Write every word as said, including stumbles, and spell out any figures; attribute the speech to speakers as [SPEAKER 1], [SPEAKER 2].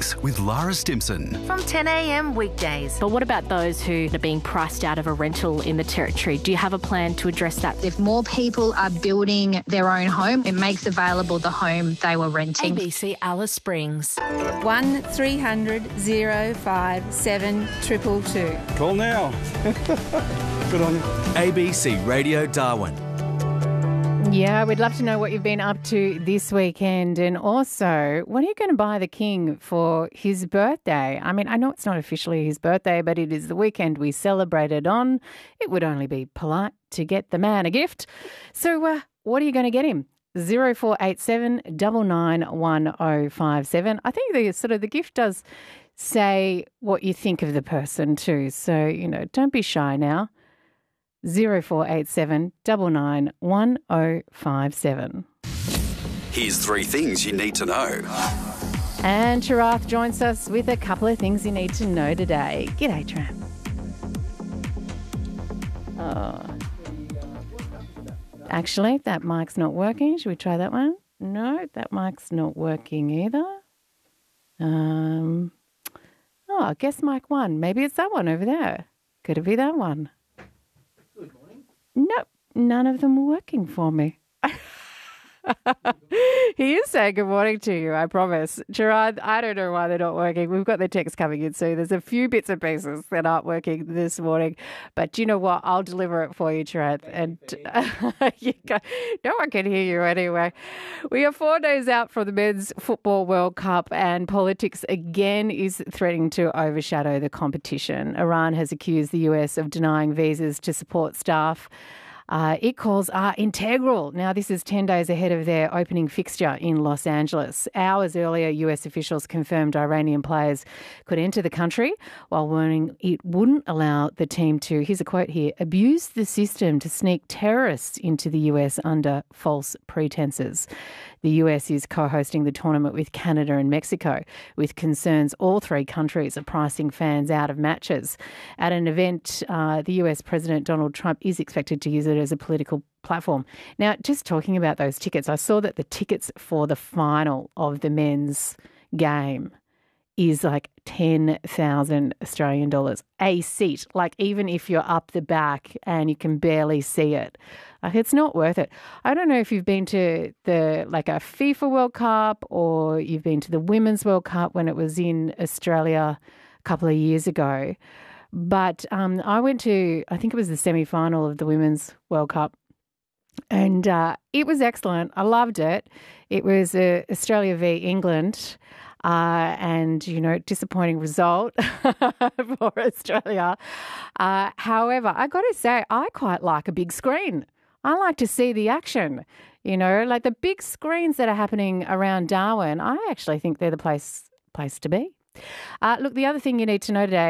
[SPEAKER 1] Springs with Lara Stimson.
[SPEAKER 2] From ten a m weekdays.
[SPEAKER 3] But what about those who are being priced out of a rental in the Territory? Do you have a plan to address that?
[SPEAKER 4] If more people are building their own home, it makes available the home they were renting.
[SPEAKER 2] A B C Alice Springs.
[SPEAKER 5] one three hundred oh five seven two two two.
[SPEAKER 6] Call now. Good on you.
[SPEAKER 7] A B C Radio Darwin.
[SPEAKER 8] Yeah, we'd love to know what you've been up to this weekend, and also, what are you going to buy the King for his birthday? I mean, I know it's not officially his birthday, but it is the weekend we celebrated on. It would only be polite to get the man a gift. So uh, what are you going to get him? zero four eight seven nine nine one zero five seven. I think the sort of the gift does say what you think of the person too. So, you know, don't be shy now. zero four eight seven nine nine one zero five seven.
[SPEAKER 1] Here's three things you need to know.
[SPEAKER 8] And Charath joins us with a couple of things you need to know today. G'day, Tram. Oh. Actually, that mic's not working. Should we try that one? No, that mic's not working either. Um. Oh, guess mic one. Maybe it's that one over there. Could it be that one? Nope, none of them were working for me. He is saying good morning to you, I promise. Gerard, I don't know why they're not working. We've got the text coming in soon. There's a few bits and pieces that aren't working this morning. But you know what? I'll deliver it for you, Gerard. And you go, no one can hear you anyway. We are four days out from the Men's Football World Cup, and politics again is threatening to overshadow the competition. Iran has accused the U S of denying visas to support staff Uh, it calls are integral. Now, this is ten days ahead of their opening fixture in Los Angeles. Hours earlier, U S officials confirmed Iranian players could enter the country while warning it wouldn't allow the team to, here's a quote here, abuse the system to sneak terrorists into the U S under false pretenses. The U S is co-hosting the tournament with Canada and Mexico, with concerns all three countries are pricing fans out of matches. At an event, uh, the U S President Donald Trump is expected to use it as a political platform. Now, just talking about those tickets, I saw that the tickets for the final of the men's game is like ten thousand Australian dollars a seat. Like, even if you're up the back and you can barely see it, like, it's not worth it. I don't know if you've been to the like a FIFA World Cup or you've been to the Women's World Cup when it was in Australia a couple of years ago. But um, I went to, I think it was the semi-final of the Women's World Cup, and uh, it was excellent. I loved it. It was uh, Australia v England. Uh, and, you know, disappointing result for Australia. Uh, however, I got to say, I quite like a big screen. I like to see the action, you know, like the big screens that are happening around Darwin. I actually think they're the place place to be. Uh, look, the other thing you need to know today